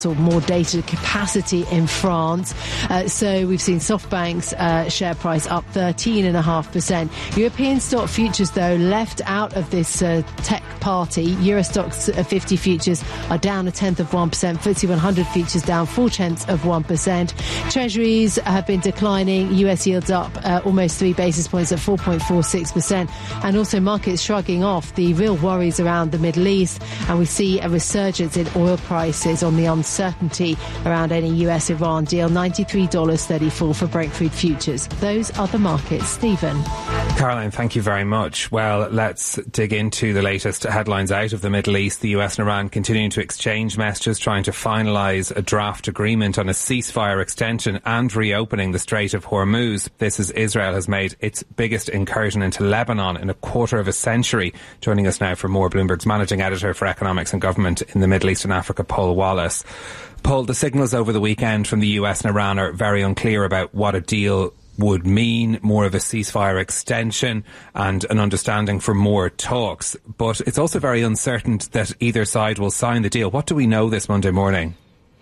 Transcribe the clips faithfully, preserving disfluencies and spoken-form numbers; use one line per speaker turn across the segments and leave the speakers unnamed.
or more data capacity in France. Uh, so we've seen SoftBank's uh, share price up thirteen point five percent. European stock futures, though, left out of this uh, tech party. Euro Stoxx fifty futures are down a tenth of one percent. F T S E one hundred futures down four tenths of one percent. Treasuries have been declining. U S yields up uh, almost three basis points at four point four six percent. And also markets shrugging off the real worries around the Middle East. And we see a resurgence in oil prices on the uncertainty Certainty around any U S Iran deal. ninety-three dollars thirty-four for Brent crude futures. Those are the markets. Stephen.
Caroline, thank you very much. Well, let's dig into the latest headlines out of the Middle East. The U S and Iran continuing to exchange messages, trying to finalise a draft agreement on a ceasefire extension and reopening the Strait of Hormuz. This as Israel has made its biggest incursion into Lebanon in a quarter of a century. Joining us now for more, Bloomberg's managing editor for economics and government in the Middle East and Africa, Paul Wallace. Paul, the signals over the weekend from the U S and Iran are very unclear about what a deal would mean, more of a ceasefire extension and an understanding for more talks. But it's also very uncertain that either side will sign the deal. What do we know this Monday morning?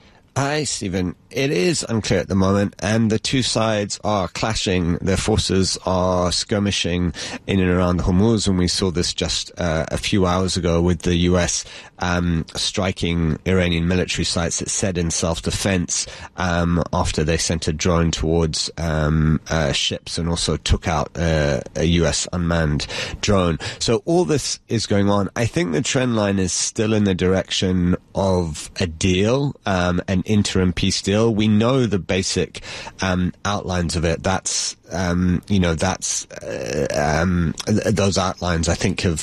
Hi, Stephen. It is unclear at the moment, and the two sides are clashing. Their forces are skirmishing in and around Hormuz, and we saw this just uh, a few hours ago with the U S um, striking Iranian military sites, it said, in self-defense um, after they sent a drone towards um, uh, ships and also took out uh, a U S unmanned drone. So all this is going on. I think the trend line is still in the direction of a deal, um, an interim peace deal. We know the basic um, outlines of it. That's, um, you know, that's, uh, um, th- those outlines I think have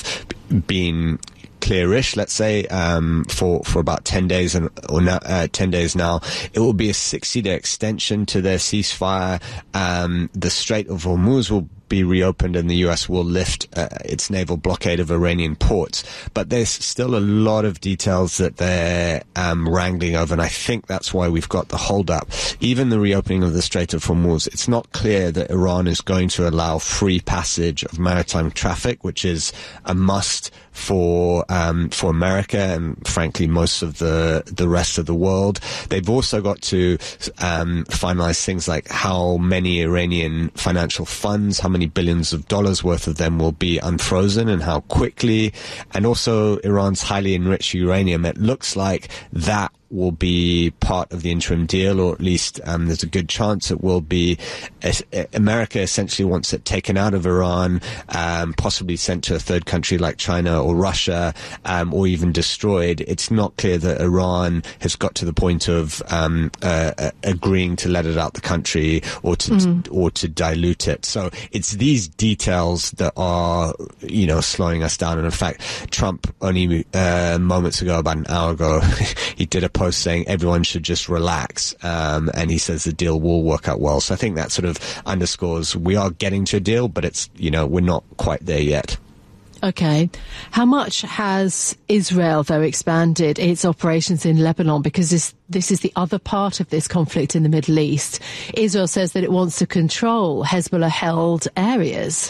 been clearish, let's say, um, for, for about ten days and, or now, uh, ten days now. It will be a sixty day extension to their ceasefire. Um, the Strait of Hormuz will be reopened and the U S will lift uh, its naval blockade of Iranian ports. But there's still a lot of details that they're um, wrangling over, and I think that's why we've got the hold-up. Even the reopening of the Strait of Hormuz, it's not clear that Iran is going to allow free passage of maritime traffic, which is a must for um, for America and, frankly, most of the the rest of the world. They've also got to um, finalize things like how many Iranian financial funds, how many billions of dollars worth of them will be unfrozen and how quickly, and also Iran's highly enriched uranium. It looks like that will be part of the interim deal, or at least um, there's a good chance it will be. America essentially wants it taken out of Iran, um, possibly sent to a third country like China or Russia, um, or even destroyed. It's not clear that Iran has got to the point of um, uh, agreeing to let it out the country or to mm. or to dilute it. So it's these details that are, you know, slowing us down. And in fact, Trump only uh, moments ago, about an hour ago, he did a post saying everyone should just relax, um, and he says the deal will work out well. So I think that sort of underscores we are getting to a deal, but it's, you know, we're not quite there yet.
Okay. How much has Israel, though, expanded its operations in Lebanon? Because this, this is the other part of this conflict in the Middle East. Israel says that it wants to control Hezbollah-held areas.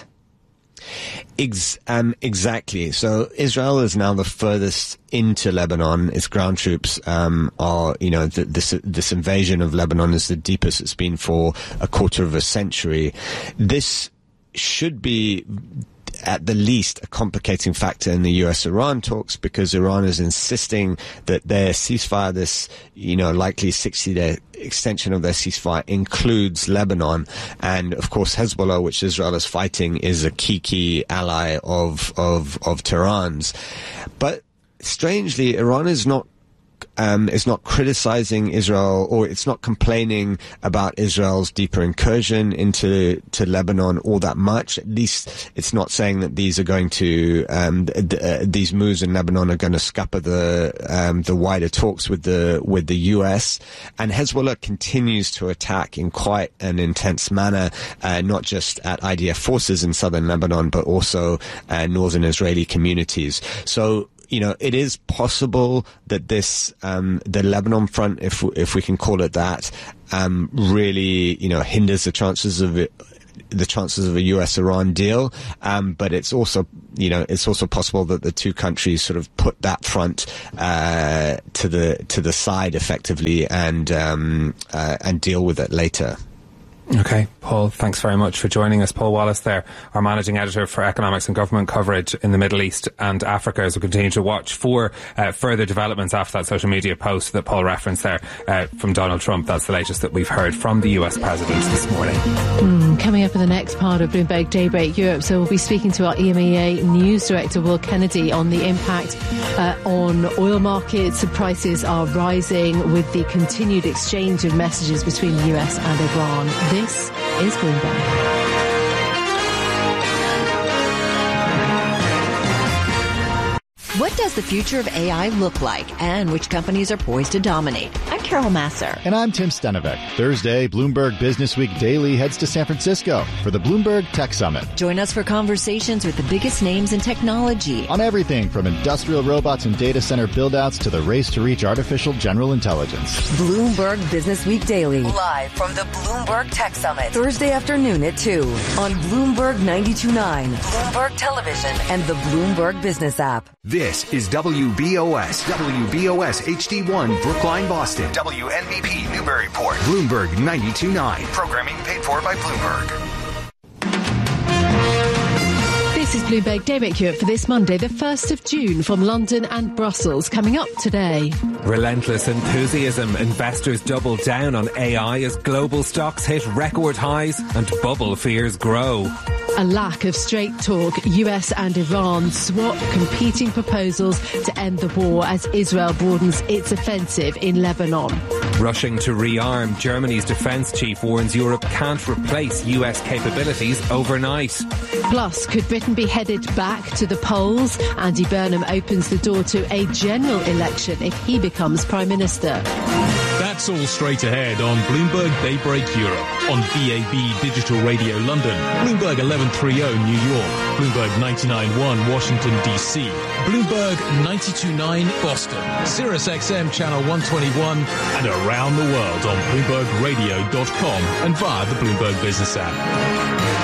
Ex- um, exactly. So Israel is now the furthest into Lebanon. Its ground troops um, are, you know, th- this this invasion of Lebanon is the deepest it's been for a quarter of a century. This should be, at the least, a complicating factor in the U S Iran talks, because Iran is insisting that their ceasefire, this, you know, likely sixty day extension of their ceasefire, includes Lebanon. And of course, Hezbollah, which Israel is fighting, is a key, key ally of, of, of Tehran's. But strangely, Iran is not Um, is not criticizing Israel, or it's not complaining about Israel's deeper incursion into to Lebanon all that much. At least it's not saying that these are going to um, th- uh, these moves in Lebanon are going to scupper the um, the wider talks with the with the U S. And Hezbollah continues to attack in quite an intense manner, uh, not just at I D F forces in southern Lebanon, but also uh, northern Israeli communities. So, you know, it is possible that this, um, the Lebanon front, if if we can call it that, um, really, you know, hinders the chances of it, the chances of a U S Iran deal. Um, but it's also, you know, it's also possible that the two countries sort of put that front uh, to the to the side effectively and um, uh, and deal with it later.
Okay, Paul, thanks very much for joining us. Paul Wallace there, our managing editor for economics and government coverage in the Middle East and Africa, as we continue to watch for uh, further developments after that social media post that Paul referenced there uh, from Donald Trump. That's the latest that we've heard from the U S president this morning.
Mm, coming up in the next part of Bloomberg Daybreak Europe, so we'll be speaking to our E M E A news director, Will Kennedy, on the impact uh, on oil markets. Prices are rising with the continued exchange of messages between the U S and Iran. This is Bloomberg.
What does the future of A I look like, and which companies are poised to dominate? I'm Carol Masser.
And I'm Tim Stenevec. Thursday, Bloomberg Business Week Daily heads to San Francisco for the Bloomberg Tech Summit.
Join us for conversations with the biggest names in technology.
On everything from industrial robots and data center buildouts to the race to reach artificial general intelligence.
Bloomberg Business Week Daily. Live from the Bloomberg Tech Summit. Thursday afternoon at two on Bloomberg ninety-two point nine, Bloomberg Television, and the Bloomberg Business app.
This is W B O S, W B O S H D one, Brookline, Boston, W N B P, Newburyport, Bloomberg ninety-two point nine. Programming paid for by Bloomberg.
This is Bloomberg Daybreak Europe for this Monday, the first of June, from London and Brussels. Coming up today.
Relentless enthusiasm. Investors double down on A I as global stocks hit record highs and bubble fears grow.
A lack of straight talk. U S and Iran swap competing proposals to end the war as Israel broadens its offensive in Lebanon.
Rushing to rearm. Germany's defence chief warns Europe can't replace U S capabilities overnight.
Plus, could Britain be headed back to the polls? Andy Burnham opens the door to a general election if he becomes Prime Minister.
That's all straight ahead on Bloomberg Daybreak Europe, on D A B Digital Radio London, Bloomberg eleven thirty New York, Bloomberg ninety-nine point one Washington, D C, Bloomberg ninety-two point nine Boston, Sirius X M Channel one twenty-one, and around the world on Bloomberg Radio dot com and via the Bloomberg Business app.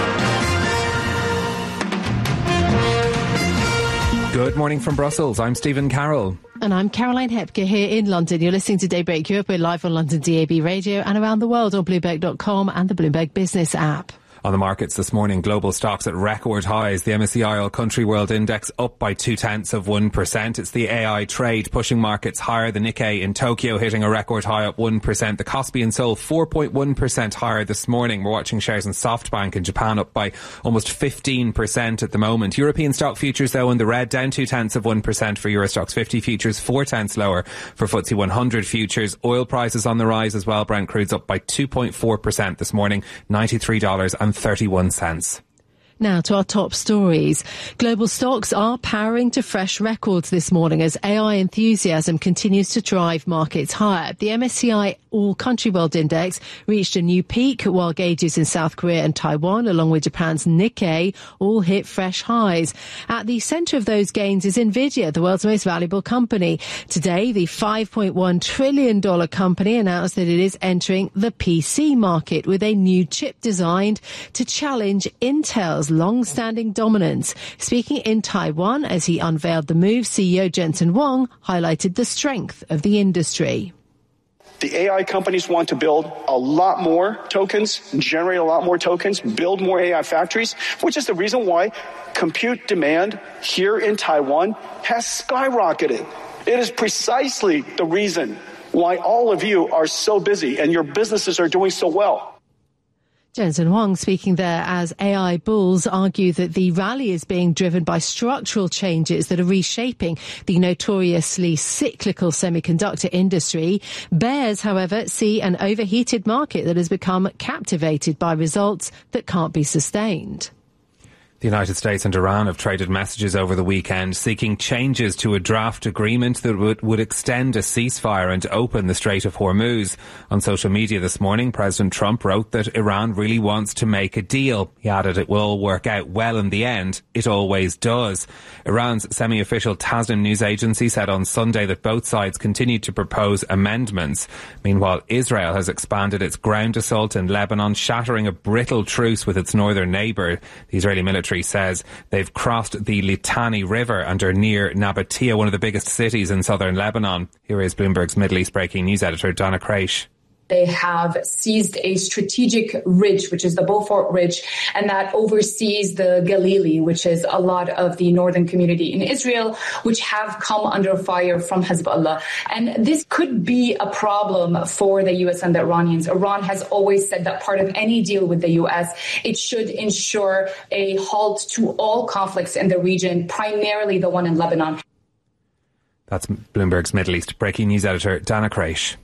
Good morning from Brussels. I'm Stephen Carroll.
And I'm Caroline Hepker here in London. You're listening to Daybreak Europe. We're live on London D A B Radio and around the world on Bloomberg dot com and the Bloomberg Business app.
On the markets this morning, global stocks at record highs. The M S C I All Country World Index up by two-tenths of one percent. It's the A I trade pushing markets higher. The Nikkei in Tokyo hitting a record high up one percent. The Kospi in Seoul four point one percent higher this morning. We're watching shares in SoftBank in Japan up by almost fifteen percent at the moment. European stock futures, though, in the red, down two-tenths of one percent for Eurostoxx fifty futures, four-tenths lower for F T S E one hundred futures. Oil prices on the rise as well. Brent crude's up by two point four percent this morning, ninety-three dollars and thirty-one cents.
Now to our top stories. Global stocks are powering to fresh records this morning as A I enthusiasm continues to drive markets higher. The M S C I All Country World Index reached a new peak, while gauges in South Korea and Taiwan, along with Japan's Nikkei, all hit fresh highs. At the centre of those gains is Nvidia, the world's most valuable company. Today, the five point one trillion dollars company announced that it is entering the P C market with a new chip designed to challenge Intel's long-standing dominance. Speaking in Taiwan as he unveiled the move, C E O Jensen Huang highlighted the strength of the industry.
The A I companies want to build a lot more tokens, generate a lot more tokens, build more A I factories, which is the reason why compute demand here in Taiwan has skyrocketed. It is precisely the reason why all of you are so busy and your businesses are doing so well.
Jensen Huang speaking there as A I bulls argue that the rally is being driven by structural changes that are reshaping the notoriously cyclical semiconductor industry. Bears, however, see an overheated market that has become captivated by results that can't be sustained.
The United States and Iran have traded messages over the weekend seeking changes to a draft agreement that would, would extend a ceasefire and open the Strait of Hormuz. On social media this morning, President Trump wrote that Iran really wants to make a deal. He added it will work out well in the end. It always does. Iran's semi-official Tasnim news agency said on Sunday that both sides continued to propose amendments. Meanwhile, Israel has expanded its ground assault in Lebanon, shattering a brittle truce with its northern neighbour. The Israeli military says they've crossed the Litani River and are near Nabatea, one of the biggest cities in southern Lebanon. Here is Bloomberg's Middle East breaking news editor, Donna Craich.
They have seized a strategic ridge, which is the Beaufort Ridge, and that oversees the Galilee, which is a lot of the northern community in Israel, which have come under fire from Hezbollah. And this could be a problem for the U S and the Iranians. Iran has always said that part of any deal with the U S, it should ensure a halt to all conflicts in the region, primarily the one in Lebanon.
That's Bloomberg's Middle East breaking news editor, Dana Craich.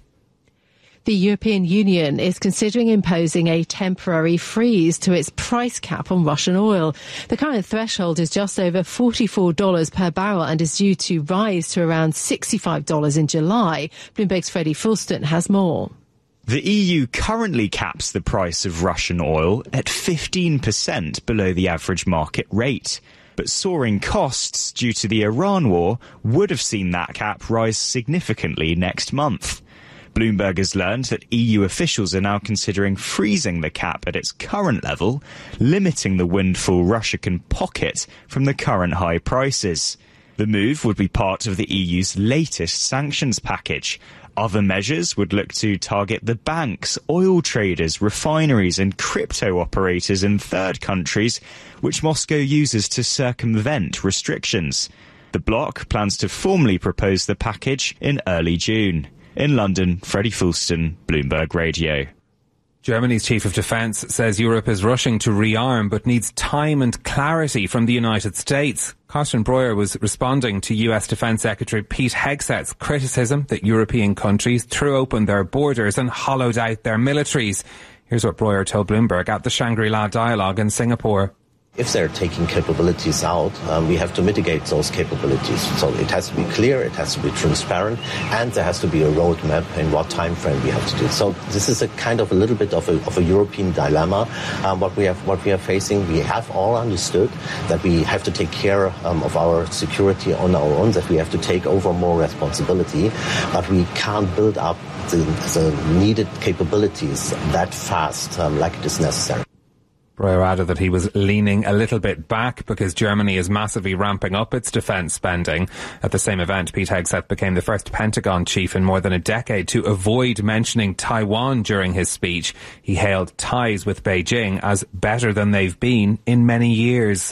The European Union is considering imposing a temporary freeze to its price cap on Russian oil. The current threshold is just over forty-four dollars per barrel and is due to rise to around sixty-five dollars in July. Bloomberg's Freddie Fulston has more.
The E U currently caps the price of Russian oil at fifteen percent below the average market rate. But soaring costs due to the Iran war would have seen that cap rise significantly next month. Bloomberg has learned that E U officials are now considering freezing the cap at its current level, limiting the windfall Russia can pocket from the current high prices. The move would be part of the E U's latest sanctions package. Other measures would look to target the banks, oil traders, refineries and crypto operators in third countries, which Moscow uses to circumvent restrictions. The bloc plans to formally propose the package in early June. In London, Freddie Fulston, Bloomberg Radio.
Germany's chief of defence says Europe is rushing to rearm but needs time and clarity from the United States. Carsten Breuer was responding to U S Defence Secretary Pete Hegseth's criticism that European countries threw open their borders and hollowed out their militaries. Here's what Breuer told Bloomberg at the Shangri-La Dialogue in Singapore.
If they're taking capabilities out, um, we have to mitigate those capabilities. So it has to be clear, it has to be transparent, and there has to be a roadmap in what time frame we have to do it. So this is a kind of a little bit of a, of a European dilemma. Um, what we have, what we are facing, we have all understood that we have to take care um, of our security on our own, that we have to take over more responsibility, but we can't build up the, the needed capabilities that fast um, like it is necessary.
Breuer added that he was leaning a little bit back because Germany is massively ramping up its defence spending. At the same event, Pete Hegseth became the first Pentagon chief in more than a decade to avoid mentioning Taiwan during his speech. He hailed ties with Beijing as better than they've been in many years.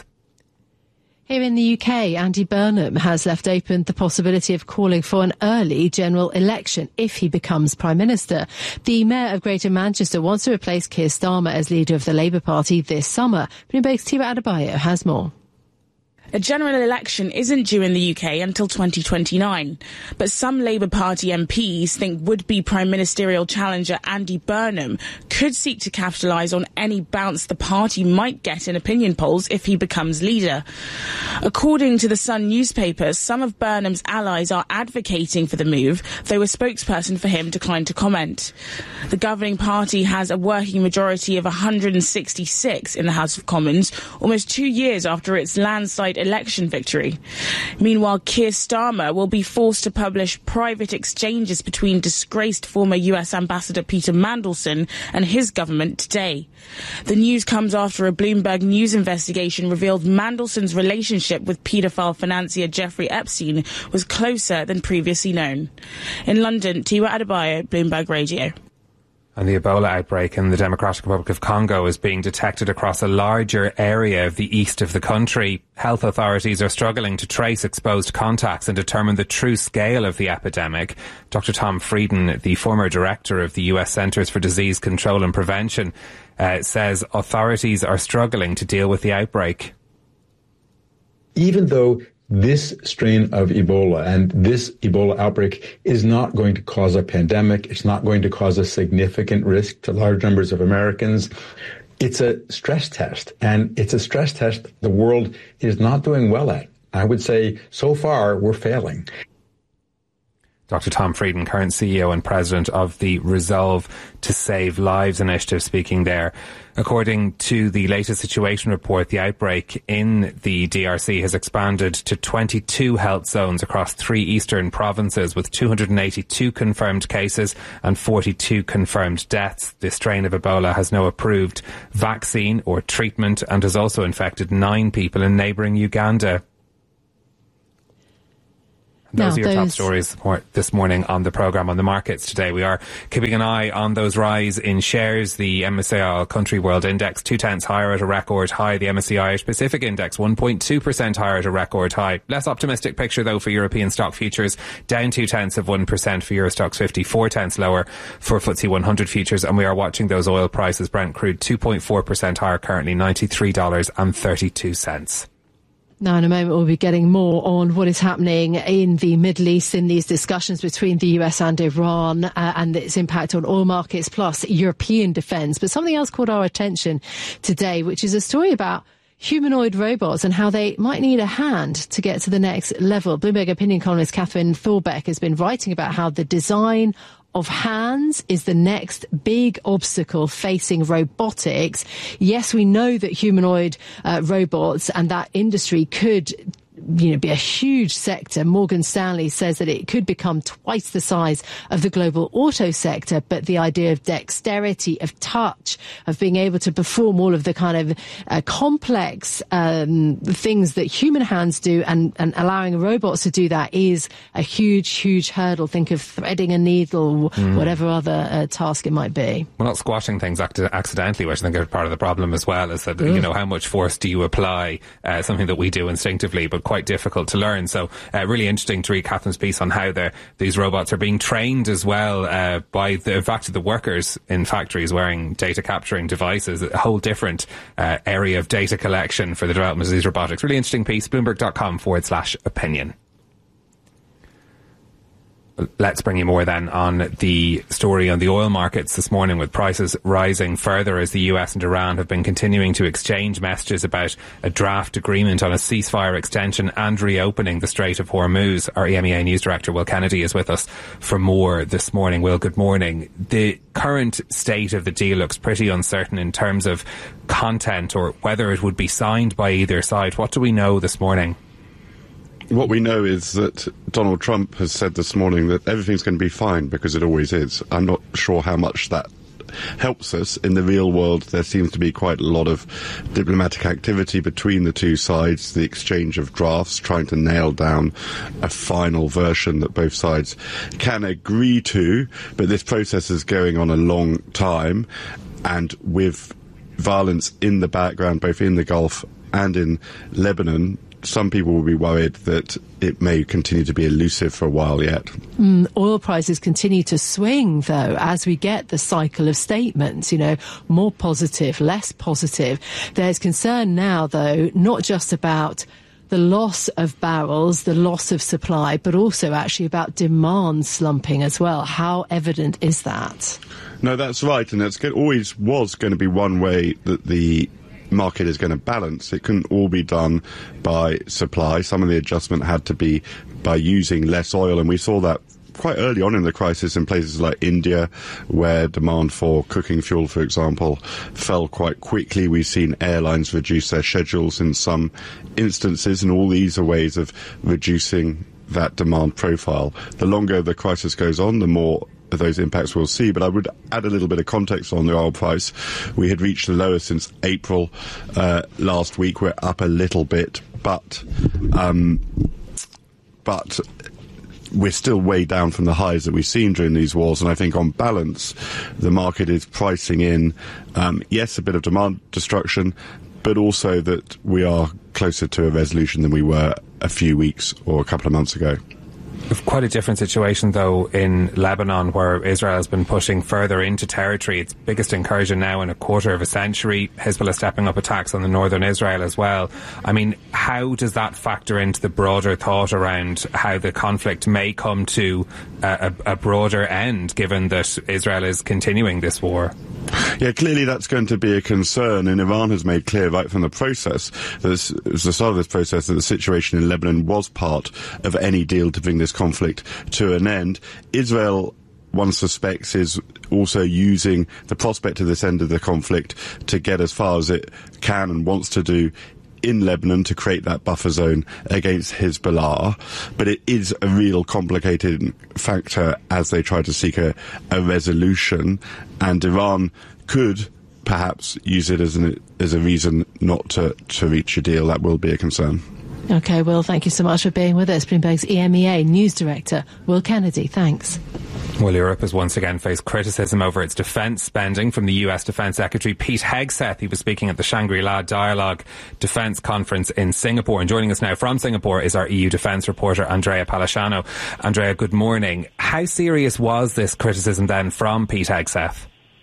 Here in the U K, Andy Burnham has left open the possibility of calling for an early general election if he becomes Prime Minister. The Mayor of Greater Manchester wants to replace Keir Starmer as leader of the Labour Party this summer. Bloomberg's Tiwa Adebayo has more.
A general election isn't due in the U K until twenty twenty-nine, but some Labour Party M Ps think would-be Prime Ministerial challenger Andy Burnham could seek to capitalise on any bounce the party might get in opinion polls if he becomes leader. According to the Sun newspaper, some of Burnham's allies are advocating for the move, though a spokesperson for him declined to comment. The governing party has a working majority of one hundred sixty-six in the House of Commons, almost two years after its landslide election victory. Meanwhile, Keir Starmer will be forced to publish private exchanges between disgraced former U S Ambassador Peter Mandelson and his government today. The news comes after a Bloomberg News investigation revealed Mandelson's relationship with paedophile financier Jeffrey Epstein was closer than previously known. In London, Tiwa Adebayo, Bloomberg Radio.
And the Ebola outbreak in the Democratic Republic of Congo is being detected across a larger area of the east of the country. Health authorities are struggling to trace exposed contacts and determine the true scale of the epidemic. Doctor Tom Frieden, the former director of the U S Centers for Disease Control and Prevention, uh, says authorities are struggling to deal with the outbreak.
Even though this strain of Ebola and this Ebola outbreak is not going to cause a pandemic, it's not going to cause a significant risk to large numbers of Americans, it's a stress test, and it's a stress test the world is not doing well at. I would say so far we're failing.
Doctor Tom Frieden, current C E O and president of the Resolve to Save Lives initiative, speaking there. According to the latest situation report, the outbreak in the D R C has expanded to twenty-two health zones across three eastern provinces, with two hundred eighty-two confirmed cases and forty-two confirmed deaths. This strain of Ebola has no approved vaccine or treatment and has also infected nine people in neighbouring Uganda. Those
now,
are your
those...
top stories this morning on the programme. On the markets today, we are keeping an eye on those rise in shares. The M S C I Country World Index, two tenths higher at a record high. The M S C I Irish Pacific Index, one point two percent higher at a record high. Less optimistic picture, though, for European stock futures. Down two tenths of one percent for Euro Stoxx fifty, four tenths lower for F T S E one hundred futures. And we are watching those oil prices. Brent crude, two point four percent higher currently, ninety-three dollars and thirty-two cents.
Now, in a moment, we'll be getting more on what is happening in the Middle East in these discussions between the U S and Iran uh, and its impact on oil markets, plus European defence. But something else caught our attention today, which is a story about humanoid robots and how they might need a hand to get to the next level. Bloomberg opinion columnist Catherine Thorbeck has been writing about how the design of hands is the next big obstacle facing robotics. Yes, we know that humanoid uh, robots and that industry could, you know, be a huge sector. Morgan Stanley says that it could become twice the size of the global auto sector, but the idea of dexterity, of touch, of being able to perform all of the kind of uh, complex um, things that human hands do and, and allowing robots to do that is a huge, huge hurdle. Think of threading a needle, mm. whatever other uh, task it might be.
Well, not squashing things accidentally, which I think is part of the problem as well, is that, Ugh. you know, how much force do you apply, uh, something that we do instinctively, but quite difficult to learn. So uh, really interesting to read Catherine's piece on how these robots are being trained as well uh, by the in fact the workers in factories wearing data capturing devices, a whole different uh, area of data collection for the development of these robotics. Really interesting piece, bloomberg.com forward slash opinion. Let's bring you more then on the story on the oil markets this morning, with prices rising further as the U S and Iran have been continuing to exchange messages about a draft agreement on a ceasefire extension and reopening the Strait of Hormuz. Our E M E A News Director Will Kennedy is with us for more this morning. Will, good morning. The current state of the deal looks pretty uncertain in terms of content or whether it would be signed by either side. What do we know this morning?
What we know is that Donald Trump has said this morning that everything's going to be fine, because it always is. I'm not sure how much that helps us. In the real world, there seems to be quite a lot of diplomatic activity between the two sides, the exchange of drafts, trying to nail down a final version that both sides can agree to. But this process is going on a long time, and with violence in the background, both in the Gulf and in Lebanon, some people will be worried that it may continue to be elusive for a while yet.
Mm, oil prices continue to swing, though, as we get the cycle of statements, you know, more positive, less positive. There's concern now, though, not just about the loss of barrels, the loss of supply, but also actually about demand slumping as well. How evident is that?
No, that's right, and it's always was going to be one way that the market is going to balance. It couldn't all be done by supply. Some of the adjustment had to be by using less oil, and we saw that quite early on in the crisis in places like India, where demand for cooking fuel, for example, fell quite quickly. We've seen airlines reduce their schedules in some instances, and all these are ways of reducing that demand profile. The longer the crisis goes on, the more of those impacts we'll see. But I would add a little bit of context on the oil price. We had reached the lowest since April uh, last week. We're up a little bit, but um, but we're still way down from the highs that we've seen during these wars. And I think on balance, the market is pricing in, um, yes, a bit of demand destruction, but also that we are closer to a resolution than we were a few weeks or a couple of months ago.
Quite a different situation, though, in Lebanon, where Israel has been pushing further into territory. Its biggest incursion now in a quarter of a century. Hezbollah stepping up attacks on the northern Israel as well. I mean, how does that factor into the broader thought around how the conflict may come to a, a, a broader end, given that Israel is continuing this war?
Yeah, clearly that's going to be a concern, and Iran has made clear right from the process, that this, it was the start of this process, that the situation in Lebanon was part of any deal to bring this conflict to an end. Israel, one suspects, is also using the prospect of this end of the conflict to get as far as it can and wants to do in Lebanon to create that buffer zone against Hezbollah. But it is a real complicated factor as they try to seek a, a resolution, and Iran could perhaps use it as, an, as a reason not to, to reach a deal. That will be a concern.
OK, Will, thank you so much for being with us. Bloomberg's E M E A News Director, Will Kennedy. Thanks.
Well, Europe has once again faced criticism over its defence spending from the U S Defence Secretary Pete Hegseth. He was speaking at the Shangri-La Dialogue Defence Conference in Singapore. And joining us now from Singapore is our E U defence reporter, Andrea Palasciano. Andrea, good morning. How serious was this criticism then from Pete Hegseth?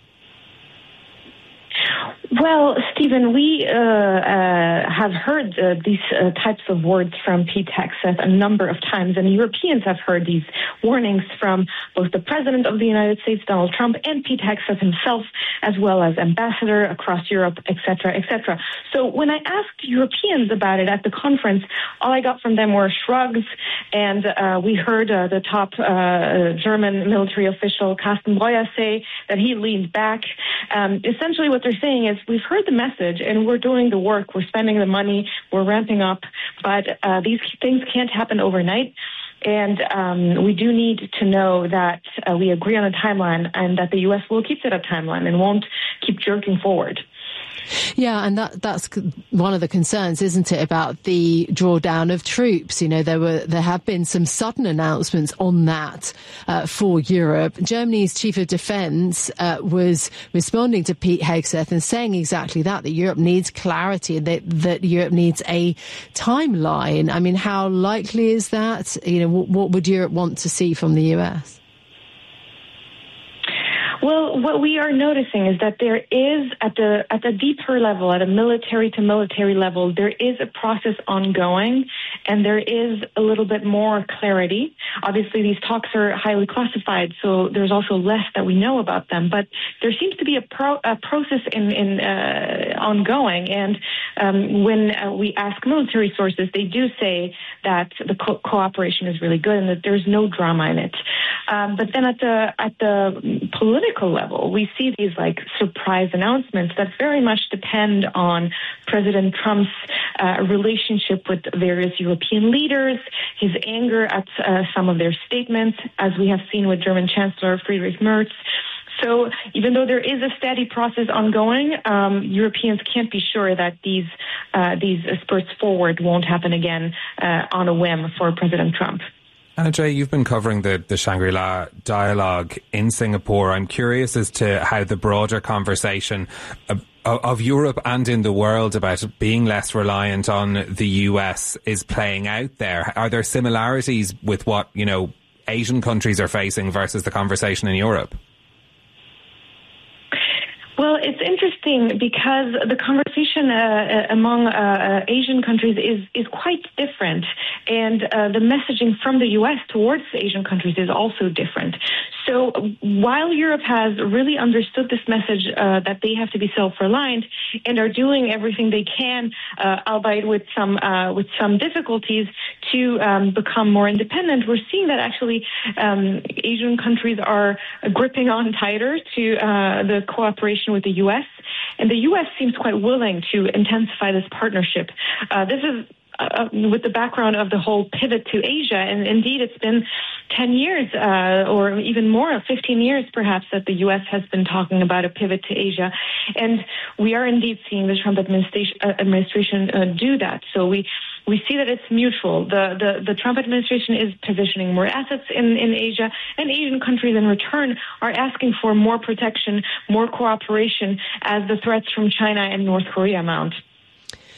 Well, Stephen, we uh, uh, have heard uh, these uh, types of words from Pete Hegseth a number of times, and Europeans have heard these warnings from both the President of the United States, Donald Trump, and Pete Hegseth himself, as well as ambassador across Europe, et cetera, et cetera. So when I asked Europeans about it at the conference, all I got from them were shrugs, and uh, we heard uh, the top uh, German military official, Carsten Breuer, say that he leaned back. Um, essentially what they're saying is, we've heard the message and we're doing the work, we're spending the money, we're ramping up, but uh, these things can't happen overnight. And um, we do need to know that uh, we agree on a timeline and that the U S will keep to that timeline and won't keep jerking forward.
Yeah, and that that's one of the concerns, isn't it, about the drawdown of troops? You know, there were there have been some sudden announcements on that uh, for Europe. Germany's chief of defence uh, was responding to Pete Hegseth and saying exactly that, that Europe needs clarity, that, that Europe needs a timeline. I mean, how likely is that? You know, what, what would Europe want to see from the U S?
Well, what we are noticing is that there is, at the at the deeper level, at a military to military level, there is a process ongoing, and there is a little bit more clarity. Obviously, these talks are highly classified, so there's also less that we know about them. But there seems to be a, pro, a process in, in uh, ongoing, and um, when uh, we ask military sources, they do say that the co- cooperation is really good and that there's no drama in it. Um, but then at the at the political level, we see these like surprise announcements that very much depend on President Trump's uh, relationship with various European leaders, his anger at uh, some of their statements, as we have seen with German Chancellor Friedrich Merz. So even though there is a steady process ongoing, um, Europeans can't be sure that these uh, these spurts forward won't happen again uh, on a whim for President Trump.
Andrea, you've been covering the, the Shangri-La Dialogue in Singapore. I'm curious as to how the broader conversation of, of Europe and in the world about being less reliant on the U S is playing out there. Are there similarities with what, you know, Asian countries are facing versus the conversation in Europe?
Well, it's interesting because the conversation uh, among uh, Asian countries is, is quite different, and uh, the messaging from the U S towards Asian countries is also different. So while Europe has really understood this message uh, that they have to be self-reliant and are doing everything they can, uh, albeit with some uh, with some difficulties, to um, become more independent, we're seeing that actually um, Asian countries are gripping on tighter to uh, the cooperation with the U S, and the U S seems quite willing to intensify this partnership. Uh, this is Uh, with the background of the whole pivot to Asia. And indeed, it's been ten years uh, or even more, fifteen years perhaps, that the U S has been talking about a pivot to Asia. And we are indeed seeing the Trump administration, uh, administration uh, do that. So we we see that it's mutual. The, the, the Trump administration is positioning more assets in, in Asia, and Asian countries in return are asking for more protection, more cooperation as the threats from China and North Korea mount.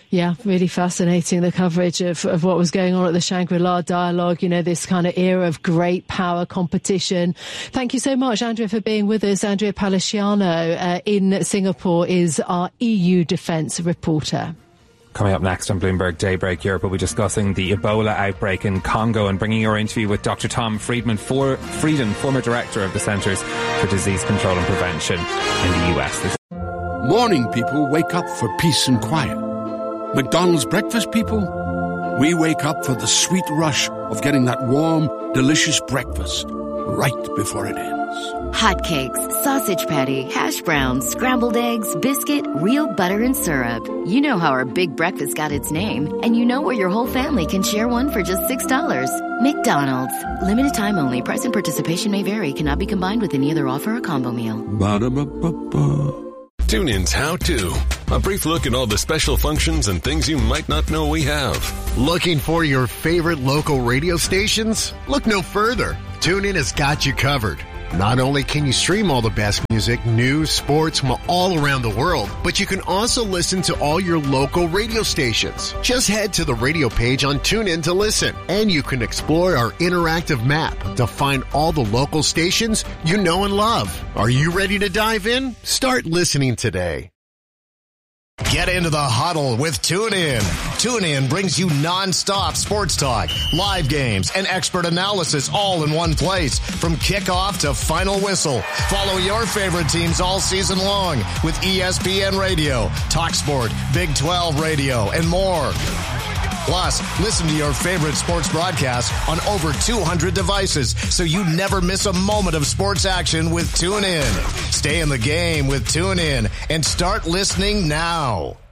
Yeah, really fascinating, the coverage of, of what was going on at the Shangri-La Dialogue, you know, this kind of era of great power competition. Thank you so much, Andrea, for being with us. Andrea Paliciano uh, in Singapore is our E U defence reporter.
Coming up next on Bloomberg Daybreak Europe, we'll be discussing the Ebola outbreak in Congo and bringing our interview with Doctor Tom Frieden, for, Frieden, former director of the Centres for Disease Control and Prevention in the U S. This-
Morning people wake up for peace and quiet. McDonald's breakfast people, we wake up for the sweet rush of getting that warm, delicious breakfast right before it ends.
Hotcakes, sausage patty, hash browns, scrambled eggs, biscuit, real butter and syrup. You know how our big breakfast got its name, and you know where your whole family can share one for just six dollars. McDonald's. Limited time only. Price and participation may vary. Cannot be combined with any other offer or combo meal.
Ba-da-ba-ba-ba.
TuneIn's How To. A brief look at all the special functions and things you might not know we have.
Looking for your favorite local radio stations? Look no further. TuneIn has got you covered. Not only can you stream all the best music, news, sports from all around the world, but you can also listen to all your local radio stations. Just head to the radio page on TuneIn to listen, and you can explore our interactive map to find all the local stations you know and love. Are you ready to dive in? Start listening today.
Get into the huddle with TuneIn. TuneIn brings you non-stop sports talk, live games, and expert analysis all in one place. From kickoff to final whistle. Follow your favorite teams all season long with E S P N Radio, TalkSport, Big twelve Radio, and more. Plus, listen to your favorite sports broadcasts on over two hundred devices so you never miss a moment of sports action with TuneIn. Stay in the game with TuneIn and start listening now.